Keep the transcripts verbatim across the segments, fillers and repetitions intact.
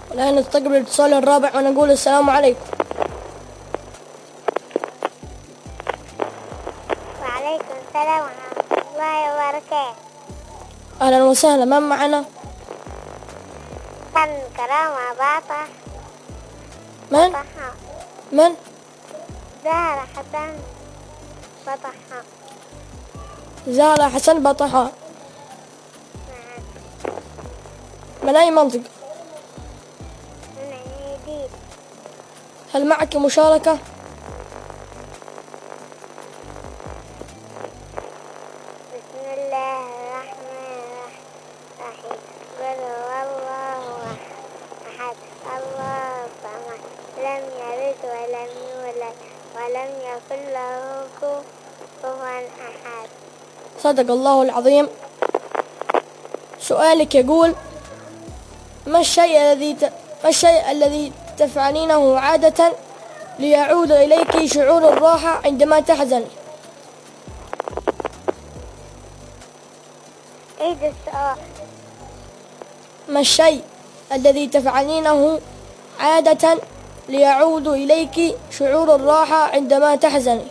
والآن نستقبل الاتصال الرابع ونقول السلام عليكم. وعليكم السلام ورحمة الله وبركاته. أهلا وسهلا، من معنا؟ حسن كرامة باطة. من؟ بطحة. من؟ زهرة حسن بطحة. زهرة حسن بطحة. نعم. من أي منطقة؟ من عيديد. هل معك مشاركة؟ بسم الله الرحمن الرحيم. قل هو الله أحد الله الصمد لم يلد ولم يولد ولم يكن له كفوا أحد. صدق الله العظيم. سؤالك يقول: ما الشيء الذي ت... ما الشيء الذي تفعلينه عادة ليعود إليك شعور الراحة عندما تحزن؟ عيد السؤال. ما الشيء الذي تفعلينه عادة ليعود إليك شعور الراحة عندما تحزني؟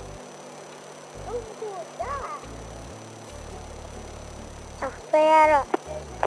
اختيارات: